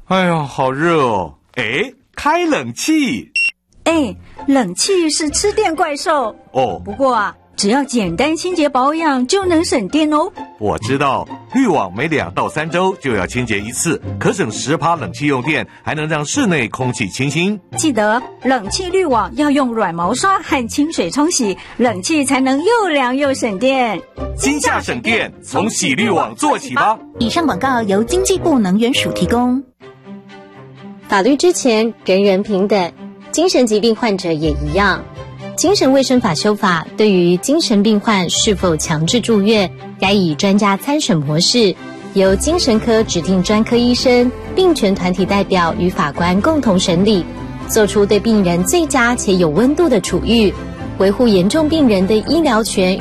哎呀，好热哦！哎，开冷气。 冷气是吃电怪兽哦。 不过啊，只要简单清洁保养就能省电哦。 我知道，滤网每2到3周就要清洁一次，可省10%冷气用电，还能让室内空气清新。 记得冷气滤网要用软毛刷和清水冲洗，冷气才能又凉又省电。 今夏省电，从洗滤网做起吧。 以上广告由经济部能源署提供。 法律之前人人平等，精神疾病患者也一样。精神卫生法修法对于精神病患是否强制住院，该以专家参审模式，由精神科指定专科医生、病权团体代表与法官共同审理，做出对病人最佳且有温度的处遇，维护严重病人的医疗权